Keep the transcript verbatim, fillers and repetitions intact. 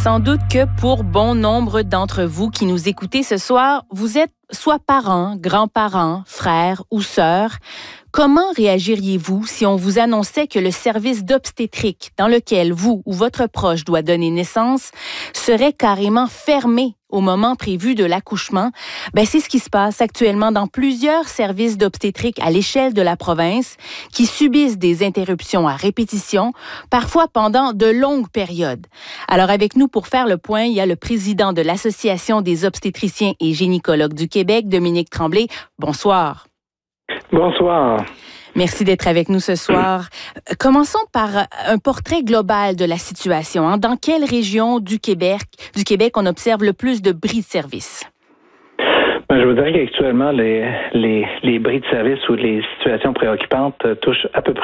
Sans doute que pour bon nombre d'entre vous qui nous écoutez ce soir, vous êtes soit parents, grands-parents, frères ou sœurs. Comment réagiriez-vous si on vous annonçait que le service d'obstétrique dans lequel vous ou votre proche doit donner naissance serait carrément fermé au moment prévu de l'accouchement? Ben, c'est ce qui se passe actuellement dans plusieurs services d'obstétrique à l'échelle de la province qui subissent des interruptions à répétition, parfois pendant de longues périodes. Alors avec nous pour faire le point, il y a le président de l'Association des obstétriciens et gynécologues du Québec, Dominique Tremblay. Bonsoir. Bonsoir. Merci d'être avec nous ce soir. Commençons par un portrait global de la situation. Hein. Dans quelle région du Québec, du Québec on observe le plus de bris de service? Ben, je vous dirais qu'actuellement, les, les, les bris de service ou les situations préoccupantes touchent à peu près